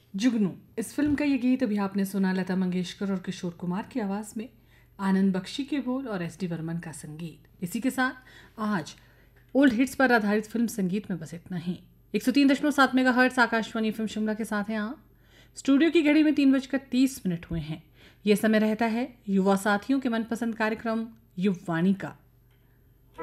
जुगनू, इस फिल्म का ये गीत अभी आपने सुना लता मंगेशकर और किशोर कुमार की आवाज़ में, आनंद बख्शी के बोल और एस डी वर्मन का संगीत। इसी के साथ आज ओल्ड हिट्स पर आधारित फिल्म संगीत में बस इतना ही। 103.7 मेगाहर्ट्ज़ आकाशवाणी फिल्म शिमला के साथ हैं आप। स्टूडियो की घड़ी में 3:30 हुए हैं। यह समय रहता है युवा साथियों के मनपसंद कार्यक्रम युववाणी का।